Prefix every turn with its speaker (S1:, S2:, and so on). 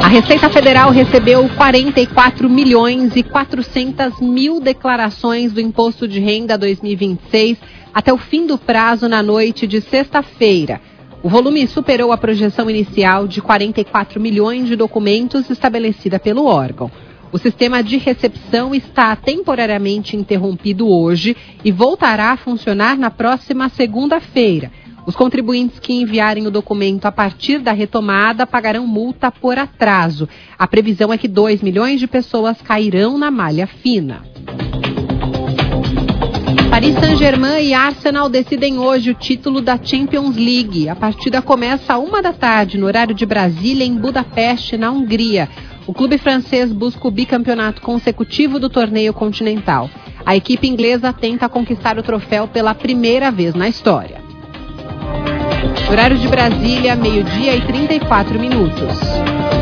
S1: A Receita Federal recebeu 44 milhões e 400 mil declarações do Imposto de Renda 2026 até o fim do prazo na noite de sexta-feira. O volume superou a projeção inicial de 44 milhões de documentos estabelecida pelo órgão. O sistema de recepção está temporariamente interrompido hoje e voltará a funcionar na próxima segunda-feira. Os contribuintes que enviarem o documento a partir da retomada pagarão multa por atraso. A previsão é que 2 milhões de pessoas cairão na malha fina. Paris Saint-Germain e Arsenal decidem hoje o título da Champions League. A partida começa às 13h, no horário de Brasília, em Budapeste, na Hungria. O clube francês busca o bicampeonato consecutivo do torneio continental. A equipe inglesa tenta conquistar o troféu pela primeira vez na história. Horário de Brasília, 12h34.